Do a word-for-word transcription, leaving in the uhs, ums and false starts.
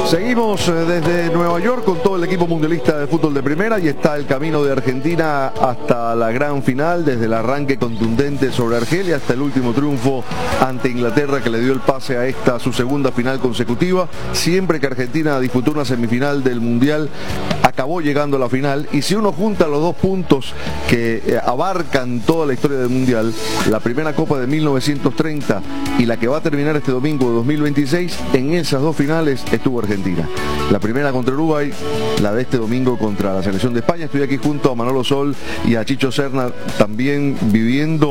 Seguimos desde Nueva York con todo el equipo mundialista de fútbol de primera y está el camino de Argentina hasta la gran final, desde el arranque contundente sobre Argelia hasta el último triunfo ante Inglaterra que le dio el pase a esta su segunda final consecutiva. Siempre que Argentina disputó una semifinal del mundial acabó llegando a la final, y si uno junta los dos puntos que abarcan toda la historia del mundial, la primera Copa de mil novecientos treinta y la que va a terminar este domingo de dos mil veintiséis, en esas dos finales estuvo Argentina. La primera contra Uruguay, la de este domingo contra la selección de España. Estoy aquí junto a Manolo Sol y a Chicho Serna, también viviendo